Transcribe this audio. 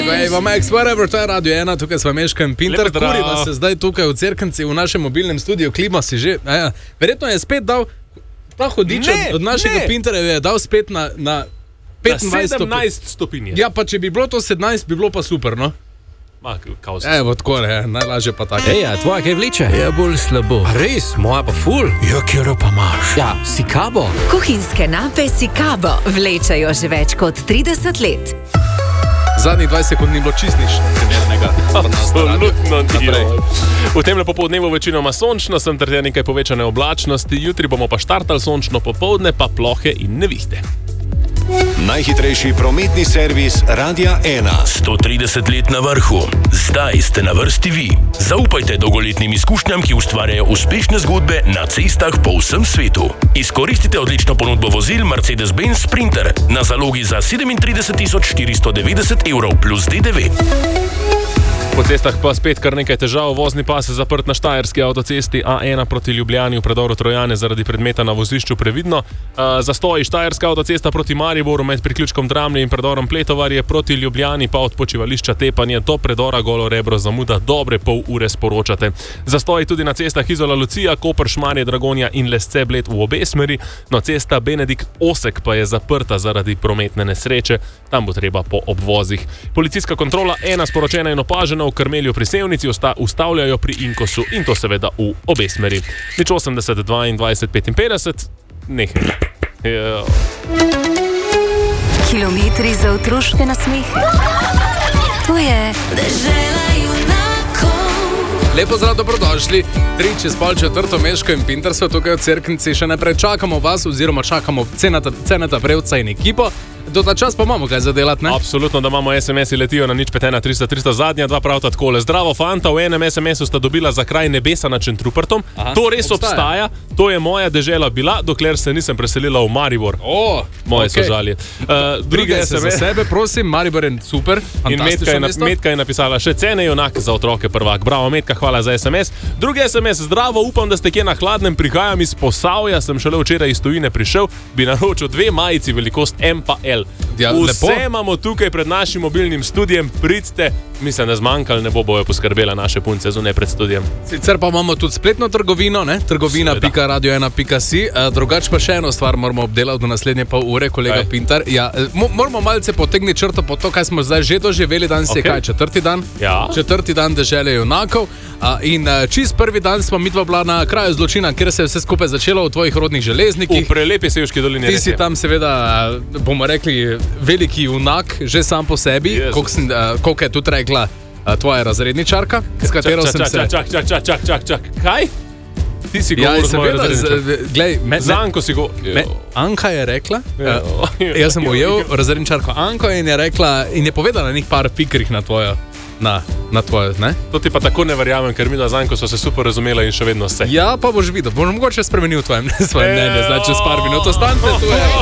Tako je, vam Max, whatever, to je Radio 1, tukaj smo Meška in Pinter, kuriva se zdaj tukaj v Cerknici v našem mobilnem studiu, klima si že, verjetno je spet dal, ta hodič od našega Pinterja je dal spet na 17 stopinje. Ja, pa če bi bilo to 17, bi bilo pa super, no? Evo, tako je, najlažje pa tako. Ej, a tvoja kaj vleče? Ja, bolj slabo. A res, moja pa ful. Ja, kjero pa imaš? Ja, Sikabo. Kuhinjske nape Sikabo vlečajo že več kot 30 let. Zadnjih 20 sekund ni bilo čist nič primernega. Absolutno ni. V tem popoldnevu večinoma sončno, sem ter nekaj povečane oblačnosti, jutri bomo pa štartali sončno popoldne, pa plohe in nevihte. Najhitrejši prometni servis Radia 1. 130 let na vrhu. Zdaj ste na vrsti vi. Zaupajte dolgoletnim izkušnjam, ki ustvarjajo uspešne zgodbe na cestah po vsem svetu. Izkoristite odlično ponudbo vozil Mercedes-Benz Sprinter na zalogi za 37.490 € plus DDV. Po cestah pa spet kar nekaj težav. Vozni pas je zaprt na štajerski avtocesti A1 proti Ljubljani v predoru Trojane zaradi predmeta na vozišču previdno. Zastoji štajerska avtocesta proti Mariboru med priključkom Dramlje in predorom Pletovarje proti Ljubljani pa od počivališča Tepanje do predora Golo Rebro zamuda dobre pol ure, sporočate. Zastoji tudi na cestah Izola Lucija, Koper, Šmarje, Dragonja in Lesce Bled v obe smeri. No, cesta Benedikt Osek pa je zaprta zaradi prometne nesreče. Tam bo treba po obvozih. Policijska kontrola 1 sporočena in opažena v Krmelju pri Sevnici, ustavljajo pri Inkosu in to seveda v obe smeri. 80 22 55, nehaj. Kilometri za otroške nasmehe. To je dežela junakov. Lepo zdrav, dobrodošli. 3:04 Meška in Pinter so tukaj v Cerknici. Še naprej čakamo vas, oziroma čakamo Ceneta Prevca in ekipo. Do ta čas pa imamo kaj zadelati, ne? Absolutno, da imamo SMS-i letijo na 051 300 300, zadnja dva prav takole. Zdravo, fanta, v enem SMS-u sta dobila za kraj nebesa nad Šentrupertom. To res obstaja. To je moja dežela bila, dokler se nisem preselila v Maribor. Moje sožalje. Drugi SMS za sebe, prosim, Maribor je super. In Metka je napisala še cene junak za otroke prvak. Bravo, Metka, hvala za SMS. Drugi SMS, zdravo, upam, da ste kje na hladnem, prihajam iz Posavja, sem šele včeraj iz tujine prišel, bi naročil 2 majici, velikost M pa L. Ja, vse imamo tukaj pred našim mobilnim studijem, pridite, mislim, da zmanjkali, ne bojo poskrbela naše punce zunaj pred studijem. Sicer pa imamo tudi spletno trgovino, ne? Trgovina.radio1.si. Drugač pa še eno stvar moramo obdelati do naslednje pol ure, kolega Pintar. Ja, moramo malce potegniti črto po to, kaj smo zdaj že doživeli. Danes je kaj, 4. dan? Ja. 4. dan dežele junakov. In čist prvi dan smo midva bila na kraju zločina, kjer se je vse skupaj začelo v tvojih rodnih Železnikih. V prelepi Sevški dolini. Ti si tam seveda, bomo rekli, veliki junak, že sam po sebi. Koliko je tudi rekla tvoja razredničarka, s katero sem se... Čak. Kaj? Ti si govoril z mojo razredničarko. Za Anko si govoril. Anka je rekla, jaz sem ujel razredničarko Anko in je rekla, in je povedala nekaj par pikrih na tvojo. Na tvoje, ne? To ti pa tako ne verjamem, ker mi da Zanko so se super razumela in še vedno se. Ja, pa boš videl, boš mogoče spremenil svoje mnenje, zdaj čez par minut, ostanite tu.